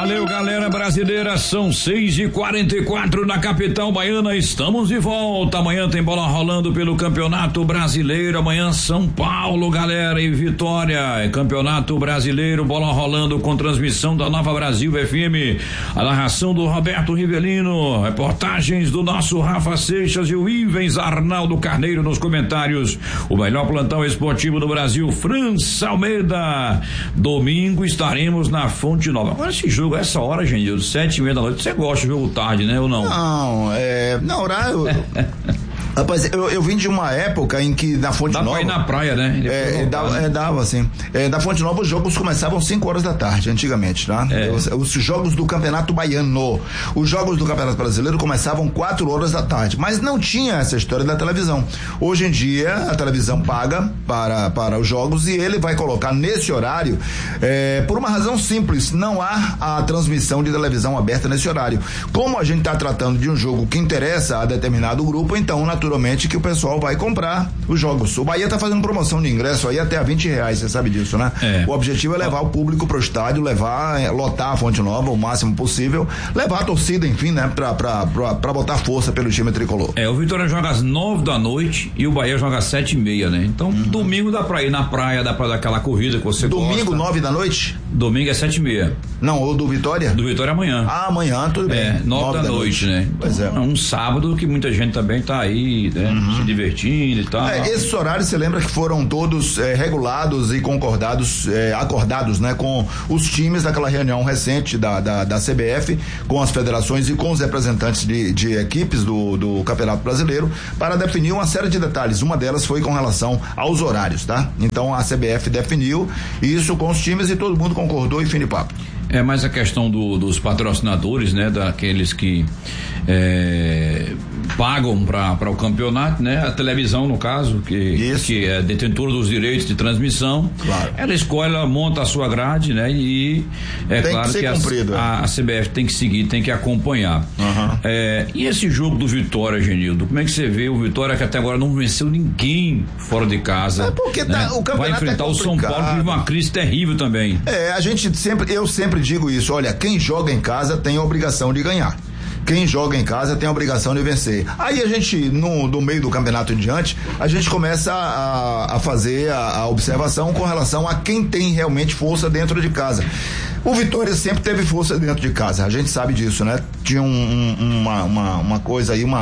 Valeu, galera brasileira, são 6h44 na capital baiana, estamos de volta. Amanhã tem bola rolando pelo Campeonato Brasileiro, amanhã São Paulo, galera, e Vitória, Campeonato Brasileiro, bola rolando com transmissão da Nova Brasil FM, a narração do Roberto Rivelino, reportagens do nosso Rafa Seixas e o Ivens Arnaldo Carneiro nos comentários, o melhor plantão esportivo do Brasil, França Almeida. Domingo estaremos na Fonte Nova. Agora esse jogo, essa hora, gente, 7h30 da noite, você gosta de jogo tarde, né, ou não? Não, horário... Rapaz, eu vim de uma época em que na Fonte Nova... Dá pra ir na praia, né? Dava, assim. Na Fonte Nova os jogos começavam 5 horas da tarde, antigamente, tá? Os jogos do Campeonato Baiano. Os jogos do Campeonato Brasileiro começavam 4 horas da tarde, mas não tinha essa história da televisão. Hoje em dia, a televisão paga para os jogos e ele vai colocar nesse horário, por uma razão simples, não há a transmissão de televisão aberta nesse horário. Como a gente está tratando de um jogo que interessa a determinado grupo, então, naturalmente que o pessoal vai comprar os jogos. O Bahia tá fazendo promoção de ingresso aí até a R$20, você sabe disso, né? O objetivo é levar o público pro estádio, lotar a Fonte Nova o máximo possível, levar a torcida, enfim, né? Pra botar força pelo time tricolor. O Vitória joga às 9 da noite e o Bahia joga às 7h30, né? Então, domingo dá pra ir na praia, dá pra dar aquela corrida que você gosta. Domingo, 9 da noite? Domingo é 7h30. Não, o do Vitória? Do Vitória amanhã. Amanhã, tudo bem. 9 da noite, né? Pois é. Um sábado que muita gente também tá aí, né? Se divertindo e tal. Esses horários, você lembra que foram todos regulados e acordados, né? Com os times daquela reunião recente da CBF, com as federações e com os representantes de equipes do Campeonato Brasileiro, para definir uma série de detalhes. Uma delas foi com relação aos horários, tá? Então a CBF definiu isso com os times e todo mundo concordou e fim de papo. Mais a questão dos patrocinadores, né? Daqueles que pagam para o campeonato, né? A televisão, no caso, que é detentora dos direitos de transmissão. Claro. Ela escolhe, ela monta a sua grade, né? E claro que a CBF tem que seguir, tem que acompanhar. E esse jogo do Vitória, Genildo, como é que você vê o Vitória que até agora não venceu ninguém fora de casa? Porque né? o campeonato vai enfrentar o São Paulo, que vive uma crise terrível também. Eu sempre digo isso, olha, quem joga em casa tem a obrigação de ganhar. Quem joga em casa tem a obrigação de vencer. Aí a gente, no meio do campeonato em diante, a gente começa a fazer a observação com relação a quem tem realmente força dentro de casa. O Vitória sempre teve força dentro de casa, a gente sabe disso, né? Tinha uma coisa aí,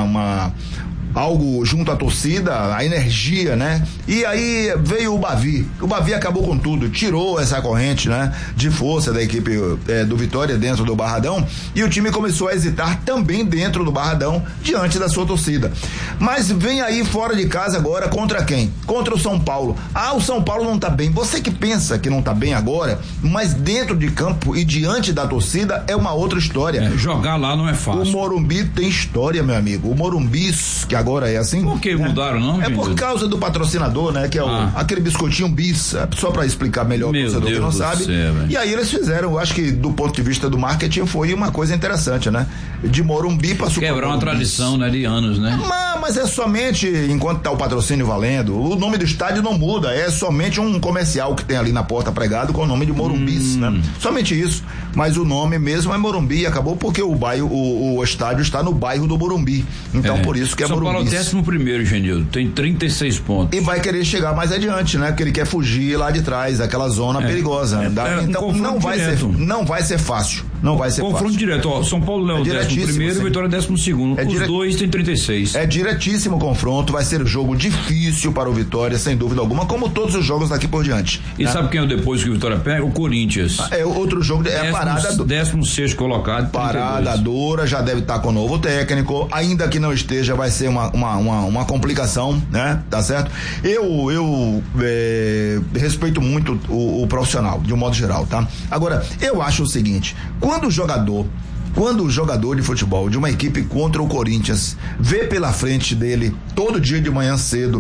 algo junto à torcida, a energia, né? E aí veio o Bavi acabou com tudo, tirou essa corrente, né? De força da equipe do Vitória dentro do Barradão, e o time começou a hesitar também dentro do Barradão, diante da sua torcida. Mas vem aí fora de casa agora contra quem? Contra o São Paulo. O São Paulo não tá bem. Você que pensa que não tá bem agora, mas dentro de campo e diante da torcida é uma outra história. Jogar lá não é fácil. O Morumbi tem história, meu amigo. O Morumbi, que agora é assim. Por que mudaram, não? É por causa do patrocinador, né? Que é aquele biscoitinho bis, só pra explicar melhor o torcedor que não sabe. E aí eles fizeram, acho que do ponto de vista do marketing foi uma coisa interessante, né? De Morumbi pra Super quebrar uma tradição, né? De anos, né? Mas é somente enquanto tá o patrocínio valendo, o nome do estádio não muda, é somente um comercial que tem ali na porta pregado com o nome de Morumbis, né? Somente isso, mas o nome mesmo é Morumbi, acabou porque o estádio está no bairro do Morumbi, então por isso que é Morumbi. São Paulo é o 11º, Genildo, tem 36 pontos. E vai querer chegar mais adiante, né? Porque ele quer fugir lá de trás, daquela zona perigosa. Então não vai ser fácil. Não vai ser confronto fácil. direto, São Paulo é o 11º e Vitória 12º. Os dois têm 36. É diretíssimo confronto, vai ser um jogo difícil para o Vitória, sem dúvida alguma, como todos os jogos daqui por diante. E sabe quem é depois que o Vitória pega? O Corinthians. Outro jogo, a parada... 16º colocado. Parada dura, já deve estar com o novo técnico, ainda que não esteja, vai ser uma complicação, né? Tá certo? Eu respeito muito o profissional, de um modo geral, tá? Agora, eu acho o seguinte, quando o jogador de futebol de uma equipe contra o Corinthians vê pela frente dele todo dia de manhã cedo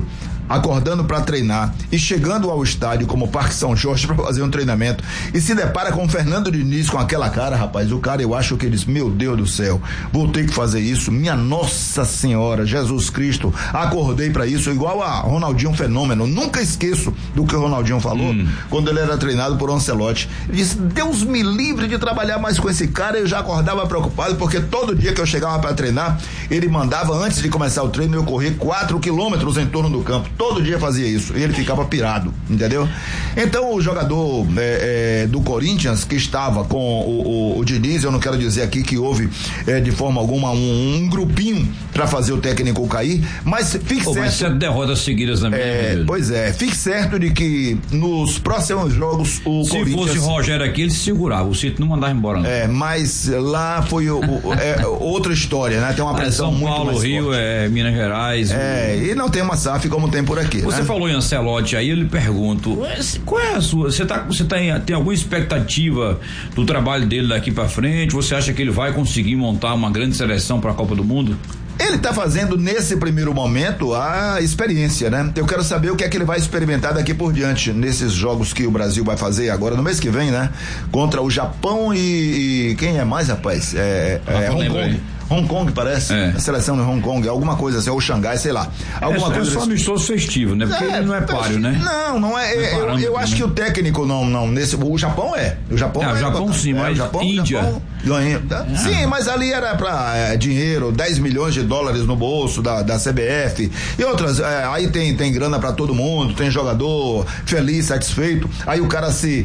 acordando para treinar e chegando ao estádio como Parque São Jorge para fazer um treinamento e se depara com o Fernando Diniz com aquela cara, rapaz, o cara, eu acho que ele diz, meu Deus do céu, vou ter que fazer isso, minha Nossa Senhora, Jesus Cristo, acordei para isso, igual a Ronaldinho Fenômeno, nunca esqueço do que o Ronaldinho falou quando ele era treinado por Ancelotti. Ele disse, Deus me livre de trabalhar mais com esse cara, eu já acordava preocupado, porque todo dia que eu chegava para treinar, ele mandava, antes de começar o treino, eu correr 4 quilômetros em torno do campo, todo dia fazia isso, e ele ficava pirado, entendeu? Então o jogador do Corinthians, que estava com o Diniz, eu não quero dizer aqui que houve de forma alguma um grupinho para fazer o técnico cair, mas fique certo. Mas 7 derrotas seguidas na minha. Pois é, fique certo de que nos próximos jogos o Corinthians... Se fosse o Rogério aqui, ele se segurava, o Cito não mandava embora, não. Mas lá foi outra história, né? Tem uma pressão muito São Paulo, mais Rio, forte. Minas Gerais. E não tem uma SAF como tem por aqui. Você falou em Ancelotti, aí eu lhe pergunto, qual é a sua, você tem alguma expectativa do trabalho dele daqui pra frente? Você acha que ele vai conseguir montar uma grande seleção para a Copa do Mundo? Ele está fazendo nesse primeiro momento a experiência, né? Eu quero saber o que é que ele vai experimentar daqui por diante nesses jogos que o Brasil vai fazer agora no mês que vem, né? Contra o Japão e quem é mais, rapaz? Hong Kong. Hong Kong, parece. A seleção de Hong Kong, alguma coisa assim, ou Xangai, sei lá. Alguma coisa só amistoso festivo, né? Porque ele não é páreo, né? Não é. Eu acho que o técnico não o Japão é. O Japão o Japão sim, mas Índia. Sim, mas ali era pra dinheiro, 10 milhões de dólares no bolso da CBF e outras, aí tem grana pra todo mundo, tem jogador feliz, satisfeito, aí o cara se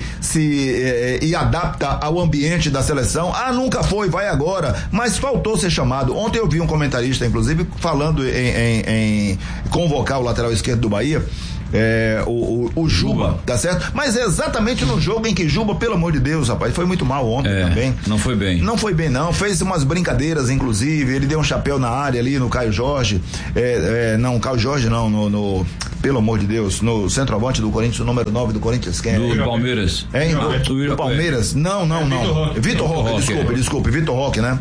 adapta ao ambiente da seleção, nunca foi, vai agora, mas faltou ser chamado. Ontem eu vi um comentarista, inclusive, falando em convocar o lateral esquerdo do Bahia, o Juba, tá certo? Mas é exatamente no jogo em que Juba, pelo amor de Deus, rapaz, foi muito mal ontem também. Não foi bem. Não foi bem, não. Fez umas brincadeiras, inclusive. Ele deu um chapéu na área ali no Caio Jorge. Caio Jorge não, pelo amor de Deus, no centroavante do Corinthians, o número 9 do Corinthians, quem do Palmeiras. Do Palmeiras? Não. Vitor Roque, desculpe, Vitor Roque, né?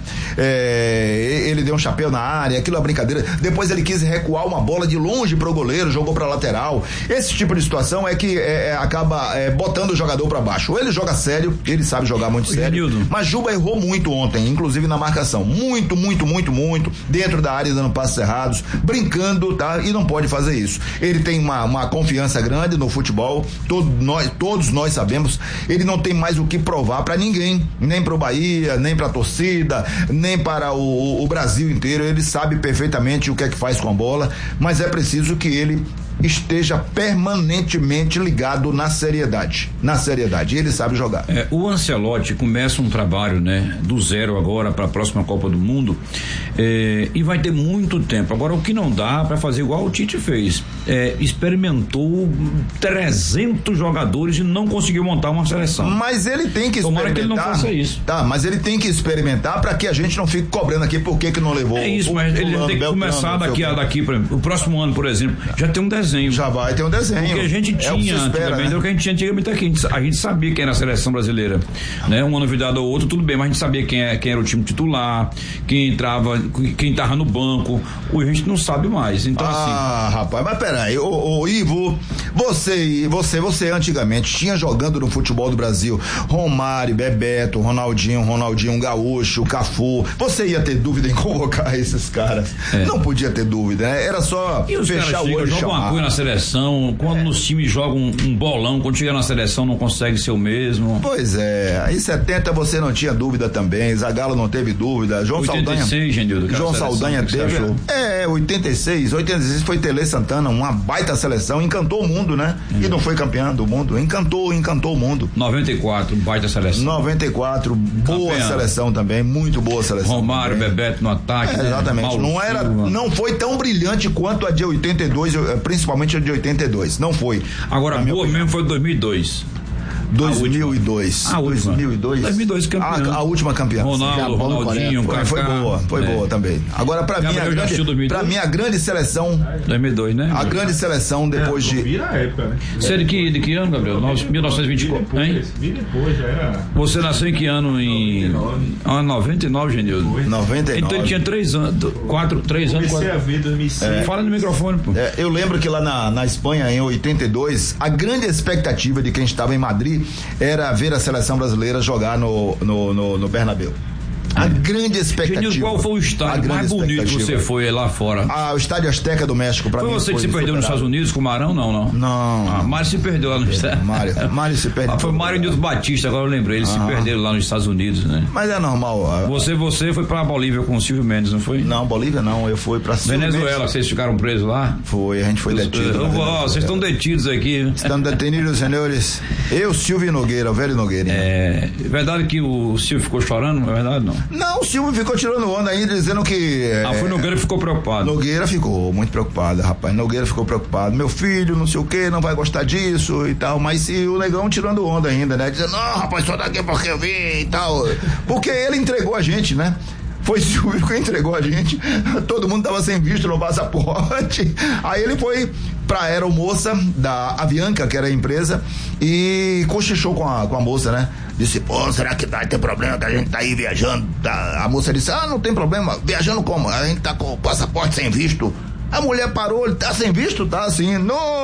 Ele deu um chapéu na área, aquilo é brincadeira. Depois ele quis recuar uma bola de longe pro goleiro, jogou pra lateral. Esse tipo de situação é que acaba botando o jogador pra baixo. Ou ele joga sério, ele sabe jogar muito sério. Mas Juba errou muito ontem, inclusive na marcação. Muito, dentro da área, dando passos errados, brincando, tá? E não pode fazer isso. Ele tem uma confiança grande no futebol, todos nós sabemos, ele não tem mais o que provar pra ninguém, nem pro Bahia, nem pra torcida, nem para o Brasil inteiro. Ele sabe perfeitamente o que é que faz com a bola, mas é preciso que ele esteja permanentemente ligado na seriedade. Ele sabe jogar. O Ancelotti começa um trabalho, né, do zero agora para a próxima Copa do Mundo, e vai ter muito tempo. Agora, o que não dá para fazer igual o Tite fez, experimentou 300 jogadores e não conseguiu montar uma seleção. Mas ele tem que experimentar. Tomara que ele não faça isso. Tá, mas ele tem que experimentar para que a gente não fique cobrando aqui por que não levou. Mas ele tem que começar daqui o próximo ano, por exemplo, já tem um desenho. Já vai ter um desenho. Porque a gente tinha antigamente, o que a gente tinha antigamente aqui, a gente sabia quem era a seleção brasileira, né? Uma novidade ou outra, tudo bem, mas a gente sabia quem era o time titular, quem tava no banco. Hoje a gente não sabe mais. Então, rapaz, mas peraí, ô Ivo, você antigamente tinha jogando no futebol do Brasil Romário, Bebeto, Ronaldinho Gaúcho, Cafu, você ia ter dúvida em convocar esses caras? Não podia ter dúvida, né? Era só fechar o olho e chamar. Na seleção, quando nos times jogam um bolão, quando chega na seleção não consegue ser o mesmo. Pois é, em 70 você não tinha dúvida também, Zagallo não teve dúvida, João 86, Saldanha. João Saldanha teve. 86 foi Tele Santana, uma baita seleção, encantou o mundo, né? E não foi campeão do mundo, encantou o mundo. 94, baita seleção. 94, boa seleção também, muito boa seleção. Romário, Bebeto no ataque. Exatamente, não foi tão brilhante quanto a de 82, principalmente a de 82, não foi. Agora, boa mesmo foi 2002. 2002. 2002 campeão. A última campeã. Ronaldinho, Kaká. Foi boa também. Agora, pra mim, a grande seleção. 2002, né? A grande seleção depois de. Época, né? Você é de que ano, Gabriel? 1924. Hein? Depois já era. Você nasceu em que ano? Em 99, Genildo? 99. Então ele tinha 3 anos. 3 anos. Comecei a ver 2005. Fala no microfone, pô. Eu lembro que lá na Espanha, em 82, a grande expectativa de quem estava em Madrid era ver a seleção brasileira jogar no Bernabéu. A grande expectativa. Genildo, qual foi o estádio mais bonito que você foi lá fora? O Estádio Azteca do México, pra mim. Foi você que se perdeu nos Estados Unidos com o Marão? Não. Mário se perdeu lá no estádio. Mário se perdeu. Foi Mário e Nilton Batista, agora eu lembrei. Eles se perderam lá nos Estados Unidos, né? Mas é normal. Você foi pra Bolívia com o Silvio Mendes, não foi? Não, Bolívia não. Eu fui pra Venezuela, vocês ficaram presos lá? Foi, a gente foi detido. Vocês estão detidos aqui. Estamos detenidos, senhores. Eu, Silvio Nogueira, o velho Nogueira. É verdade que o Silvio ficou chorando? É verdade, não? Não, o Silvio ficou tirando onda ainda, dizendo que... foi Nogueira que ficou preocupado. Nogueira ficou muito preocupado, rapaz. Nogueira ficou preocupado. Meu filho, não sei o que, não vai gostar disso e tal. Mas se o Negão tirando onda ainda, né? Dizendo, não, rapaz, só daqui porque eu vim e tal. Porque ele entregou a gente, né? Foi Silvio que entregou a gente. Todo mundo tava sem visto no passaporte. Aí ele foi pra aeromoça da Avianca, que era a empresa, e cochichou com a moça, né? Disse, será que vai ter problema que a gente tá aí viajando? A moça disse, não tem problema. Viajando como? A gente tá com o passaporte sem visto. A mulher parou, ele tá sem visto? Tá assim,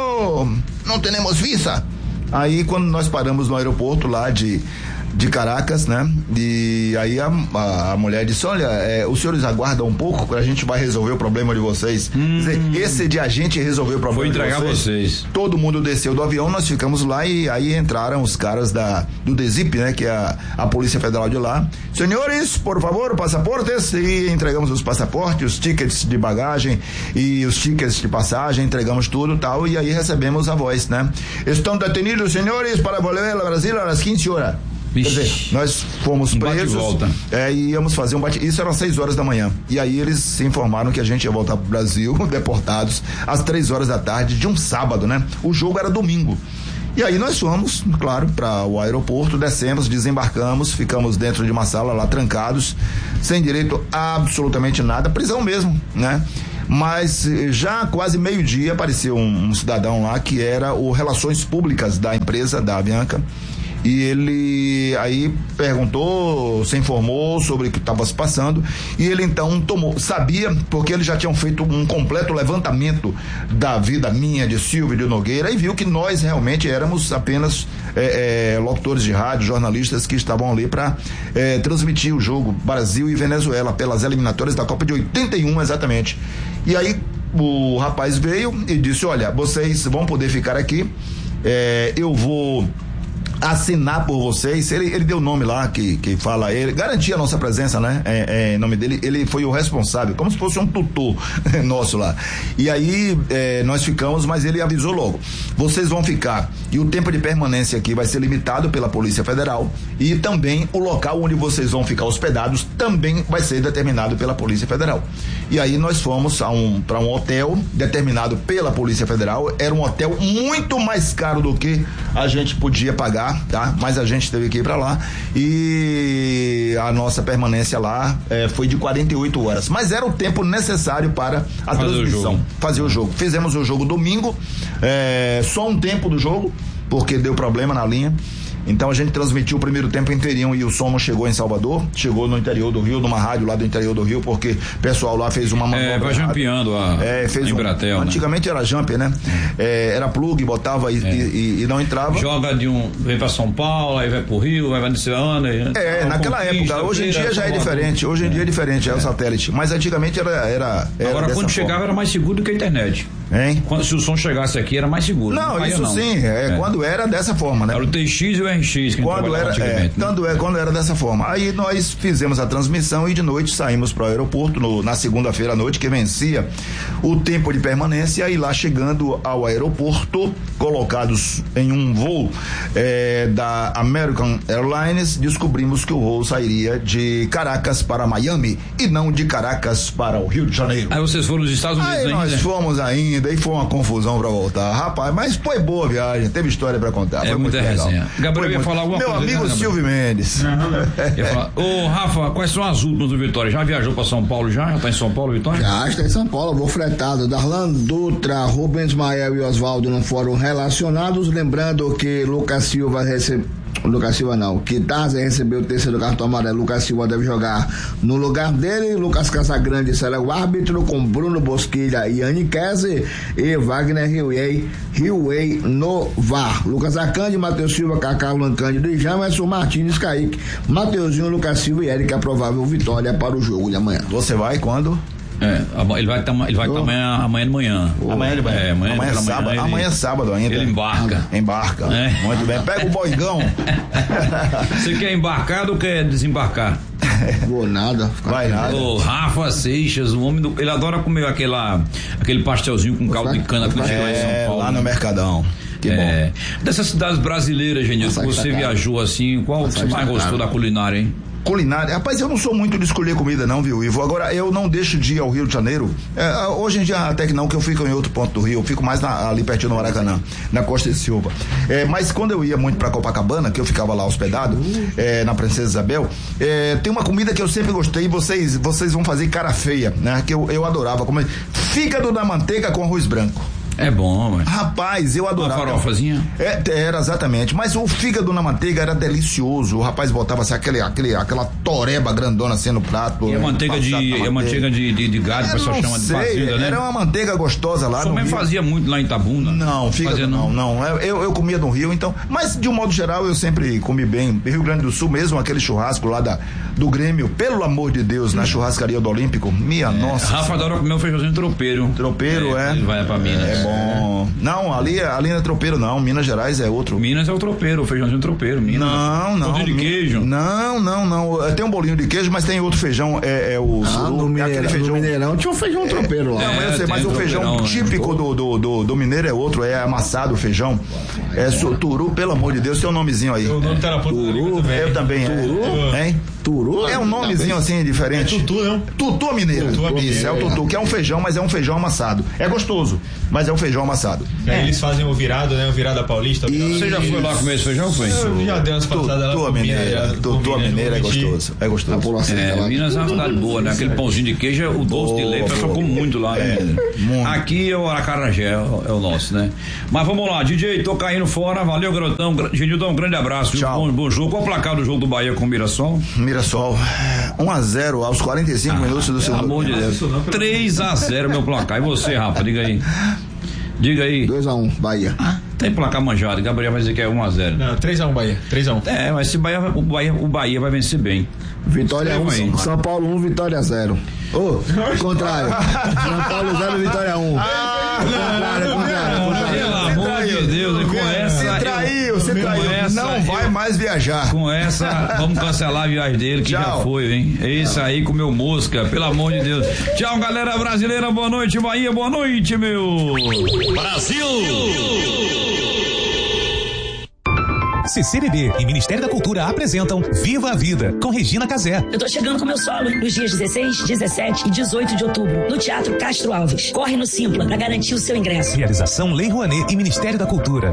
não temos visa. Aí quando nós paramos no aeroporto lá de Caracas, né? E aí a mulher disse, olha, os senhores aguardam um pouco, a gente vai resolver o problema de vocês. Quer dizer, esse de a gente resolver o problema foi entregar de vocês. Todo mundo desceu do avião, nós ficamos lá e aí entraram os caras do DESIP, né? Que é a Polícia Federal de lá. Senhores, por favor, passaportes, e entregamos os passaportes, os tickets de bagagem e os tickets de passagem, entregamos tudo e tal, e aí recebemos a voz, né? Estão detenidos, senhores, para volver ao Brasil às 15 horas. Quer dizer, nós fomos presos e íamos fazer um bate. Isso eram 6 horas da manhã. E aí eles se informaram que a gente ia voltar pro Brasil, deportados, às 3 horas da tarde de um sábado, né? O jogo era domingo. E aí nós fomos, claro, para o aeroporto, descemos, desembarcamos, ficamos dentro de uma sala lá trancados, sem direito a absolutamente nada, prisão mesmo, né? Mas já quase meio-dia apareceu um cidadão lá que era o Relações Públicas da empresa, da Avianca. E ele aí perguntou, se informou sobre o que estava se passando, e ele então sabia, porque eles já tinham feito um completo levantamento da vida minha, de Silvio, de Nogueira, e viu que nós realmente éramos apenas locutores de rádio, jornalistas que estavam ali para transmitir o jogo Brasil e Venezuela pelas eliminatórias da Copa de 81, exatamente. E aí o rapaz veio e disse, olha, vocês vão poder ficar aqui, eu vou assinar por vocês. Ele deu o nome lá que fala, ele garantia a nossa presença, né? Em nome dele, ele foi o responsável, como se fosse um tutor nosso lá. E aí nós ficamos, mas ele avisou logo, vocês vão ficar, e o tempo de permanência aqui vai ser limitado pela Polícia Federal, e também o local onde vocês vão ficar hospedados também vai ser determinado pela Polícia Federal. E aí nós fomos para um hotel determinado pela Polícia Federal. Era um hotel muito mais caro do que a gente podia pagar, tá? Mas a gente teve que ir para lá, e a nossa permanência lá foi de 48 horas, mas era o tempo necessário para a transmissão, fazer o jogo. Fizemos o jogo domingo, só um tempo do jogo, porque deu problema na linha. Então a gente transmitiu o primeiro tempo inteirinho, e o som não chegou em Salvador, chegou no interior do Rio, numa rádio lá do interior do Rio, porque o pessoal lá fez uma manobra. Vai jampeando fez Embratel, antigamente, né? Era jumper, né? Era plug, botava e não entrava. Joga vem pra São Paulo, aí vai pro Rio, vai nesse ano. Naquela época. Hoje em dia já é diferente. Hoje em dia é diferente, é o satélite. Mas antigamente era agora quando chegava era mais seguro do que a internet. Hein? Se o som chegasse aqui era mais seguro. Não, isso não. Sim, quando era dessa forma, né? Era o TX e o RX que quando era, quando era dessa forma. Aí nós fizemos a transmissão e de noite saímos para o aeroporto na segunda-feira à noite, que vencia o tempo de permanência, e lá chegando ao aeroporto, colocados em um voo da American Airlines, descobrimos que o voo sairia de Caracas para Miami e não de Caracas para o Rio de Janeiro. Aí vocês foram nos Estados Unidos ainda? Nós fomos ainda indo, aí foi uma confusão pra voltar. Rapaz, mas foi boa a viagem, teve história pra contar. É muita resenha. Gabriel ia falar alguma coisa. Meu amigo Silvio Mendes. Ô, Rafa, quais são as últimas do Vitória? Já viajou pra São Paulo já? Já tá em São Paulo, Vitória? Já está em São Paulo, vou fretado. Darlan Dutra, Rubens Mael e Oswaldo não foram relacionados. Lembrando que Lucas Silva que Tarzan recebeu o terceiro cartão amarelo. Lucas Silva deve jogar no lugar dele. Lucas Casagrande será o árbitro, com Bruno Bosquilha e Anne Kese, e Wagner Riuei no VAR. Lucas Arcande, Matheus Silva, Cacau Lancândido e Jamerson Martins, Kaique, Mateuzinho, Lucas Silva e Eric. A provável vitória para o jogo de amanhã. Você vai quando? Ele vai amanhã de manhã. Amanhã ele vai. Amanhã é sábado. Amanhã é sábado ainda. Ele embarca. Muito bem. Pega o boigão. Você quer embarcar ou quer desembarcar? Vou nada. Vai nada. O Rafa Seixas, o homem ele adora comer aquele pastelzinho com caldo de cana quando chega lá em São Paulo. Lá no Mercadão. Que bom. Dessas cidades brasileiras, Genilson, que você viajou assim, qual você mais gostou da culinária, hein? Culinária, rapaz, eu não sou muito de escolher comida não, viu, Ivo? Agora, eu não deixo de ir ao Rio de Janeiro, hoje em dia até que não, que eu fico em outro ponto do Rio, eu fico mais ali pertinho do Maracanã, na Costa de Silva, mas quando eu ia muito pra Copacabana, que eu ficava lá hospedado, na Princesa Isabel, tem uma comida que eu sempre gostei, vocês vão fazer cara feia, né, que eu adorava comer, fígado na manteiga com arroz branco. É bom, mas... Rapaz, eu adorava. Uma farofazinha? Era exatamente, mas o fígado na manteiga era delicioso, o rapaz botava assim, aquela toreba grandona assim no prato. E a manteiga de gado, o pessoal chama de fazenda, né? Era uma manteiga gostosa lá. Sua mãe fazia muito lá em Itabuna? Não, fígado não. Eu comia no Rio, então, mas de um modo geral eu sempre comi bem. Rio Grande do Sul mesmo, aquele churrasco lá do Grêmio, pelo amor de Deus, na churrascaria do Olímpico, nossa. Rafa adora comer um feijãozinho tropeiro. Tropeiro, Ele vai pra Minas. É bom. Não, ali não é tropeiro não, Minas Gerais é outro. Minas é o tropeiro, o feijãozinho tropeiro, Minas. Não. Bolinho de queijo. Não. Tem um bolinho de queijo, mas tem outro feijão, o suru, aquele feijão. No Mineirão tinha um feijão tropeiro lá. Não, mas eu sei, mas o feijão típico do mineiro é outro, é amassado o feijão. É turu, pelo amor de Deus, tem um nomezinho aí. O nome tá na ponta da língua também. Eu também. Turu? Hein? Turu? É um nomezinho assim diferente. É tutu, não? Tutu mineiro. Isso, é o tutu, que é um feijão, mas é um feijão amassado. É gostoso, mas é um feijão amassado. E aí eles fazem o virado, né? O virada paulista. Você já foi lá comer esse feijão, foi? Eu já dei umas passadas lá. Tutu mineira é gostoso. É gostoso. Minas é uma cidade boa, né? Aquele pãozinho de queijo, o doce de leite, o pessoal come muito lá. Aqui é o acarajé, é o nosso, né? Mas vamos lá, DJ, tô caindo fora, valeu, garotão. Genildão, um grande abraço. Tchau. Bom jogo. Qual o placar do jogo do Bahia com o Mirassol? Mirassol, 1-0 aos 45 minutos do segundo. Pelo amor de Deus. 3-0 meu placar. E você, Rafa, diga aí. 2-1, Bahia. Tem placar manjado, Gabriel vai dizer que é 1-0. Não, 3-1 Bahia. 3-1. Mas se o Bahia vai vencer bem. Vitória 1, São Paulo 1, Vitória 0. Contrário. São Paulo 0, Vitória 1. Contrário. Pelo amor de Deus, com essa. Você traiu. Não vai mais viajar. Com essa, vamos cancelar a viagem dele, que já foi, hein? É isso aí, comeu mosca, pelo amor de Deus. Tchau, galera brasileira, boa noite, Bahia, boa noite, meu. Brasil! CCBB e Ministério da Cultura apresentam Viva a Vida, com Regina Casé. Eu tô chegando com meu solo nos dias 16, 17 e 18 de outubro, no Teatro Castro Alves. Corre no Simpla pra garantir o seu ingresso. Realização Lei Rouanet e Ministério da Cultura.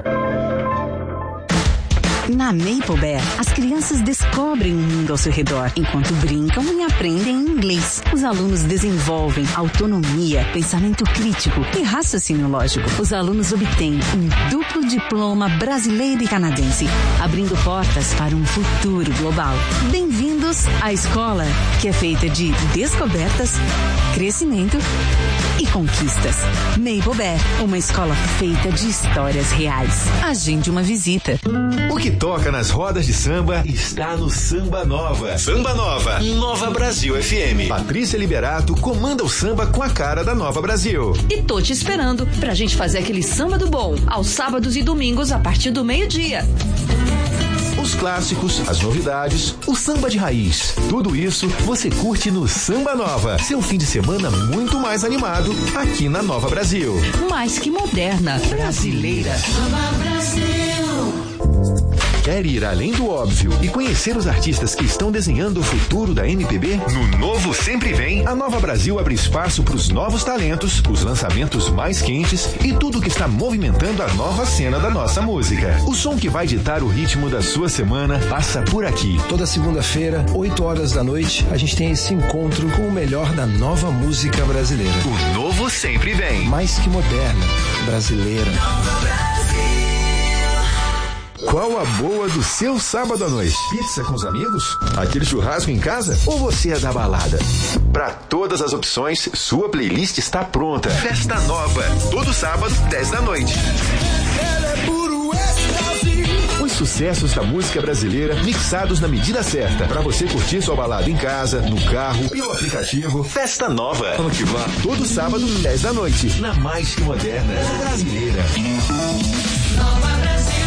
Na Maple Bear, as crianças descobrem o mundo ao seu redor, enquanto brincam e aprendem inglês. Os alunos desenvolvem autonomia, pensamento crítico e raciocínio lógico. Os alunos obtêm um duplo diploma brasileiro e canadense, abrindo portas para um futuro global. Bem-vindos à escola, que é feita de descobertas, crescimento e conquistas. Maple Bear, uma escola feita de histórias reais. Agende uma visita. O que toca nas rodas de samba está no Samba Nova. Samba Nova, Nova Brasil FM. Patrícia Liberato comanda o samba com a cara da Nova Brasil. E tô te esperando pra gente fazer aquele samba do bom, aos sábados e domingos a partir do meio-dia. Os clássicos, as novidades, o samba de raiz. Tudo isso você curte no Samba Nova. Seu fim de semana muito mais animado aqui na Nova Brasil. Mais que moderna, brasileira. Nova Brasil. Quer ir além do óbvio e conhecer os artistas que estão desenhando o futuro da MPB? No Novo Sempre Vem, a Nova Brasil abre espaço para os novos talentos, os lançamentos mais quentes e tudo que está movimentando a nova cena da nossa música. O som que vai ditar o ritmo da sua semana passa por aqui. Toda segunda-feira, 8 horas da noite, a gente tem esse encontro com o melhor da nova música brasileira. O Novo Sempre Vem. Mais que moderna, brasileira. Qual a boa do seu sábado à noite? Pizza com os amigos? Aquele churrasco em casa? Ou você é da balada? Para todas as opções, sua playlist está pronta. Festa Nova, todo sábado, 10 da noite. Os sucessos da música brasileira mixados na medida certa. Para você curtir sua balada em casa, no carro, pelo aplicativo. Festa Nova. Vamos que vá. Todo sábado, 10 da noite. Na mais que moderna brasileira. Nova Brasil.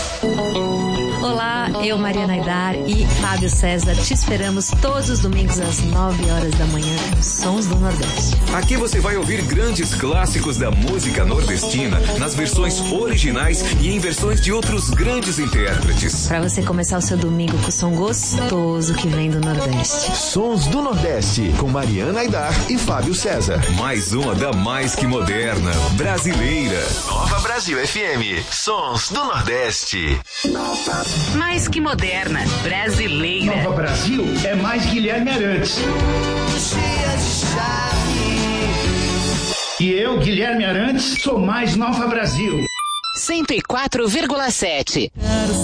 Olá, eu, Mariana Aidar e Fábio César te esperamos todos os domingos às 9 horas da manhã com Sons do Nordeste. Aqui você vai ouvir grandes clássicos da música nordestina nas versões originais e em versões de outros grandes intérpretes. Para você começar o seu domingo com o som gostoso que vem do Nordeste. Sons do Nordeste com Mariana Aidar e Fábio César. Mais uma da mais que moderna brasileira. Nova Brasil FM. Sons do Nordeste. Mais que moderna, brasileira. Nova Brasil é mais Guilherme Arantes. E eu, Guilherme Arantes, sou mais Nova Brasil. 104,7.